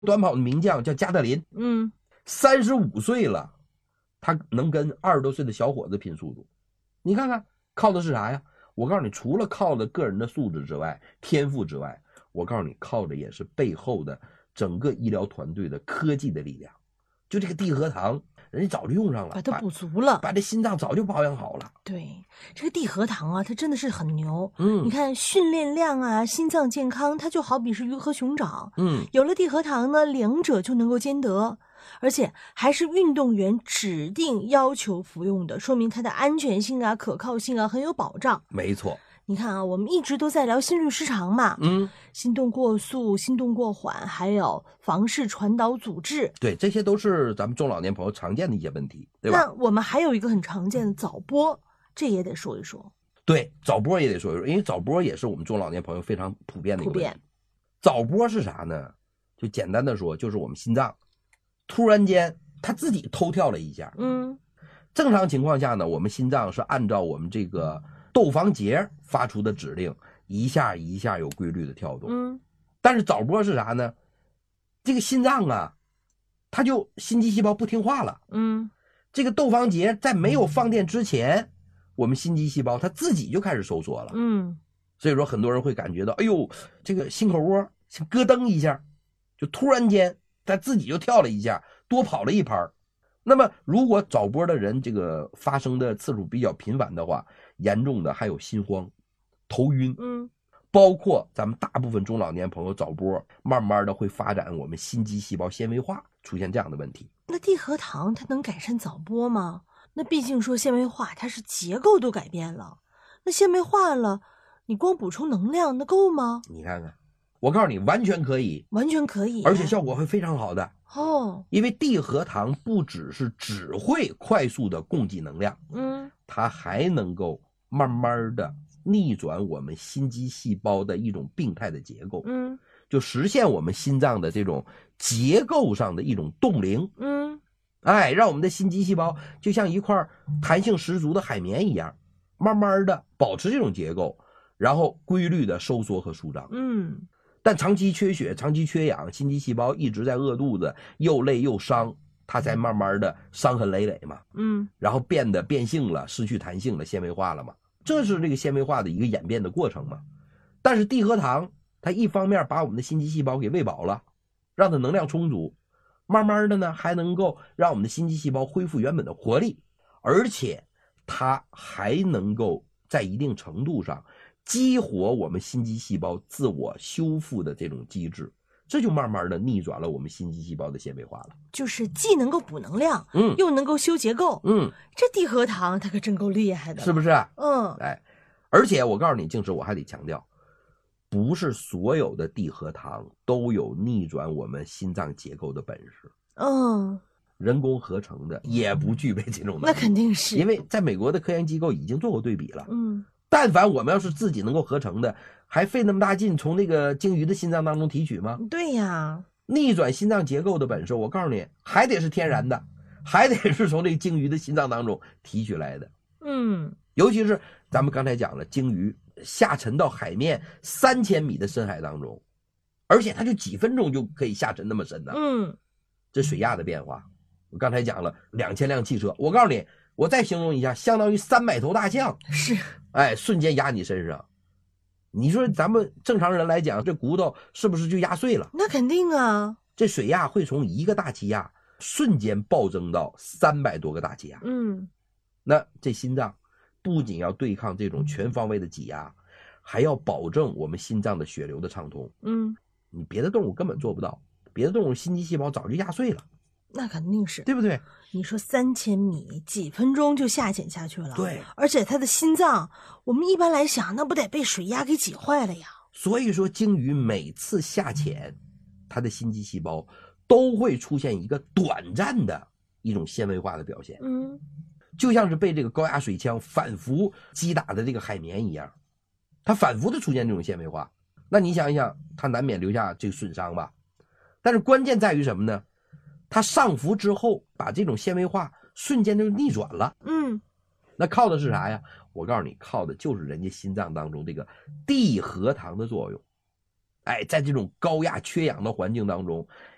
短跑的名将叫加特林，35岁了，他能跟20多岁的小伙子拼速度。你看看靠的是啥呀？我告诉你，除了靠的个人的素质之外，天赋之外，我告诉你靠的也是背后的整个医疗团队的科技的力量。就这个地核糖人家早就用上了， 把它补足了， 把这心脏早就保养好了。 对，这个地核糖啊，它真的是很牛。你看训练量啊，心脏健康，它就好比是鱼和熊掌。有了地核糖呢，两者就能够兼得，而且还是运动员指定要求服用的，说明它的安全性啊、可靠性啊很有保障。 没错。 你看啊，我们一直都在聊心律失常嘛，心动过速、心动过缓，还有房室传导阻滞， 对，这些都是咱们中老年朋友常见的一些问题，对吧？ 那我们还有一个很常见的早搏，这也得说一说。 对，早搏也得说一说，因为早搏也是我们中老年朋友非常普遍的一个问题。早搏是啥呢？就简单的说，就是我们心脏突然间它自己偷跳了一下。正常情况下呢，我们心脏是按照我们这个窦房结发出的指令，一下一下有规律的跳动。但是早搏是啥呢？这个心脏啊，它就心肌细胞不听话了。这个窦房结在没有放电之前，我们心肌细胞它自己就开始收缩了。所以说很多人会感觉到，哎呦，这个心口窝像咯噔一下，就突然间它自己就跳了一下，多跑了一拍。那么如果早搏的人这个发生的次数比较频繁的话，严重的还有心慌、头晕，包括咱们大部分中老年朋友早搏，慢慢的会发展我们心肌细胞纤维化，出现这样的问题。 那地核糖它能改善早搏吗？那毕竟说纤维化，它是结构都改变了，那纤维化了，你光补充能量那够吗？ 你看看，我告诉你，完全可以， 完全可以， 而且效果会非常好的。因为地核糖不只会快速的供给能量，它还能够慢慢的逆转我们心肌细胞的一种病态的结构，就实现我们心脏的这种结构上的一种冻龄，让我们的心肌细胞就像一块弹性十足的海绵一样，慢慢的保持这种结构，然后规律的收缩和舒张。但长期缺血、长期缺氧，心肌细胞一直在饿肚子，又累又伤，它才慢慢的伤痕累累嘛。然后变得变性了，失去弹性了，纤维化了嘛。这是这个纤维化的一个演变的过程嘛。但是地核糖它一方面把我们的心肌细胞给喂饱了，让它能量充足，慢慢的呢还能够让我们的心肌细胞恢复原本的活力，而且它还能够在一定程度上激活我们心肌细胞自我修复的这种机制，这就慢慢的逆转了我们心肌细胞的纤维化了。 就是既能够补能量，又能够修结构。这地核糖它可真够厉害的， 是不是？而且我告诉你，静时我还得强调，不是所有的地核糖都有逆转我们心脏结构的本事。人工合成的也不具备这种能力。 那肯定是， 因为在美国的科研机构已经做过对比了。但凡我们要是自己能够合成的，还费那么大劲从那个鲸鱼的心脏当中提取吗？ 对呀， 逆转心脏结构的本事，我告诉你，还得是天然的，还得是从这个鲸鱼的心脏当中提取来的。尤其是咱们刚才讲了，鲸鱼下沉到海面3000米的深海当中，而且它就几分钟就可以下沉那么深呢。这水压的变化，我刚才讲了2000辆汽车，我告诉你，我再形容一下，相当于300头大象， 是， 瞬间压你身上。你说咱们正常人来讲，这骨头是不是就压碎了？ 那肯定啊。 这水压会从1个大气压瞬间暴增到300多个大气压。那这心脏不仅要对抗这种全方位的挤压，还要保证我们心脏的血流的畅通。你别的动物根本做不到，别的动物心肌细胞早就压碎了。 那肯定是， 对不对？ 你说3000米几分钟就下潜下去了， 对， 而且它的心脏，我们一般来想，那不得被水压给挤坏了呀？ 所以说，鲸鱼每次下潜，它的心肌细胞都会出现一个短暂的一种纤维化的表现，就像是被这个高压水枪反复击打的这个海绵一样，它反复的出现这种纤维化。那你想一想，它难免留下这个损伤吧？但是关键在于什么呢？它上浮之后，把这种纤维化瞬间就逆转了。那靠的是啥呀？我告诉你，靠的就是人家心脏当中这个地核糖的作用。在这种高压缺氧的环境当中，